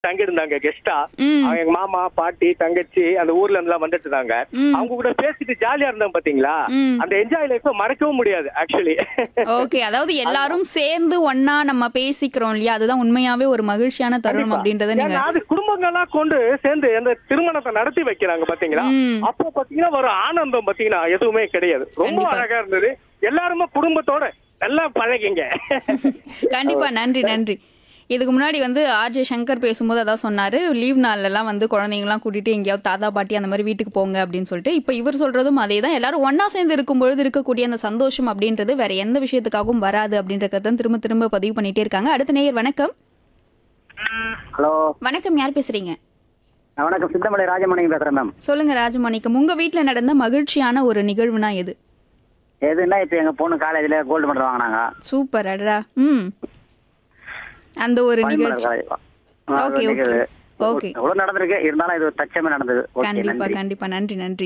தங்கி இருந்தாங்க கெஸ்டா. ம். எங்க மாமா, பாட்டி, தங்கச்சி அந்த ஊர்ல இருந்தெல்லாம் வந்துட்டு இருந்தாங்க. ம். அவங்க கூட பேசிட்டு ஜாலியா இருந்தாங்க பாத்தீங்களா? ம். அந்த என்ஜாய் லைஃப் மறக்கவும் முடியாது ஆக்சுவலி. ஓகே. அதாவது எல்லாரும் சேர்ந்து ஒண்ணா நம்ம பேசிக்கிறோம் இல்லையா? அதுதான் உண்மையாவே ஒரு மகிழ்ச்சியான தருணம் அப்படின்றத நீங்க ஏன்னா அது குடும்பங்களா கொண்டு சேர்ந்து அந்த திருமணத்தை நடத்தி வைக்கிறாங்க பாத்தீங்களா? ம். அப்போ பாத்தீங்கன்னா ஒரு ஆனந்தம் பாத்தீங்கன்னா எதுவுமே கிடையாது. ரொம்ப கண்டிப்பா. அழகா இருந்தது. எல்லாருமே குடும்பத்தோட நல்லா பழகிங்க. கண்டிப்பா. நன்றி, நன்றி. இதுக்கு முன்னாடி வந்து ஆர்ஜே சங்கர் பேசும்போது அதான் சொன்னாரு. லீவ் நாள்லலாம் வந்து குழந்தைங்கலாம் கூட்டிட்டு எங்கேயாவது தாத்தா, பாட்டி அந்த மாரி வீட்டுக்கு போங்க அப்படின்னு சொல்லிட்டு. இப்ப இவர் சொல்றதும் அதேதான். எல்லாரும் ஒண்ணா சேர்ந்து இருக்கும்பொழுது இருக்கக்கூடிய அந்த சந்தோஷம் அப்படின்றது வேற எந்த விஷயத்துக்காகவும் வராது அப்படின்றத தான் திரும்ப திரும்ப பதிவு பண்ணிட்டே இருக்காங்க. அடுத்த நேயர் வணக்கம். ஹலோ வணக்கம். யார் பேசுறீங்க? வணக்கம், சித்தமலை ராஜமணிங்க பேசுறேன் மேம். சொல்லுங்க ராஜமாணிக்கம். உங்க வீட்ல நடந்த மகிழ்ச்சியான ஒரு நிகழ்வுனா எது? எதுன்னா இப்ப எங்க பொண்ணு காலேஜ்ல கோல்டு மெடல் வாங்கினாங்க. சூப்பர். அடடா. ம். அந்த ஒரு நிகழ்ச்சி. Okay, okay. ஓகே. எவ்வளவு நடந்திருக்கு, இருந்தாலும் இது தச்சமே நடந்தது. ஓகே, கண்டிப்பா, நன்றி. கண்டிப்பா. நன்றி, நன்றி.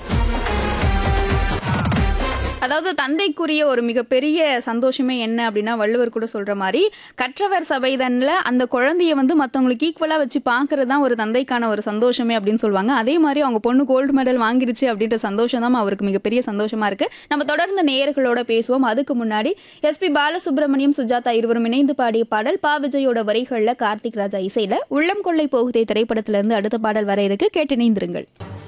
அதாவது தந்தைக்குரிய ஒரு மிகப்பெரிய சந்தோஷமே என்ன அப்படின்னா வள்ளுவர் கூட சொல்ற மாதிரி கற்றவர் சபைதன்ல அந்த குழந்தைய வந்து மத்தவங்களுக்கு ஈக்குவலா வச்சு பாக்குறது தான் ஒரு தந்தைக்கான ஒரு சந்தோஷமே அப்படின்னு சொல்லுவாங்க. அதே மாதிரி அவங்க பொண்ணு கோல்டு மெடல் வாங்கிடுச்சு அப்படின்ற சந்தோஷம் தான் அவருக்கு மிகப்பெரிய சந்தோஷமா இருக்கு. நம்ம தொடர்ந்து நேயர்களோட பேசுவோம். அதுக்கு முன்னாடி எஸ்பி பாலசுப்ரமணியம், சுஜாதா இருவரும் இணைந்து பாடிய பாடல் பா விஜயோட வரிகள்ல கார்த்திக் ராஜா இசையில உள்ளம் கொள்ளை போகுதே திரைப்படத்திலிருந்து அடுத்த பாடல் வர இருக்கு. கேட்டு இணைந்திருங்கள்.